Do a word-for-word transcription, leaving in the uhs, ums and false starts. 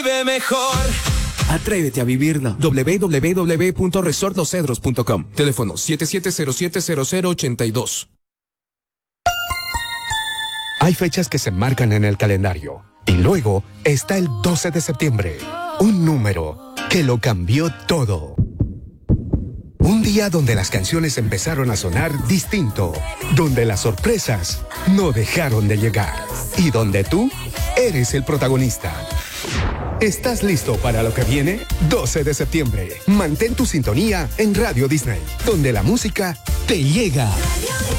Vive mejor. Atrévete a vivirla. doble u doble u doble u punto resort los cedros punto com. Teléfono siete siete cero siete cero cero ocho dos. Hay fechas que se marcan en el calendario. Y luego está el doce de septiembre. Un número que lo cambió todo. Un día donde las canciones empezaron a sonar distinto. Donde las sorpresas no dejaron de llegar. Y donde tú eres el protagonista. ¿Estás listo para lo que viene? doce de septiembre. Mantén tu sintonía en Radio Disney, donde la música te llega.